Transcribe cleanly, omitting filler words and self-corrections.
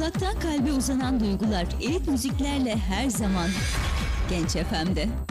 Kulaktan kalbe uzanan duygular, elit müziklerle her zaman Genç FM'de.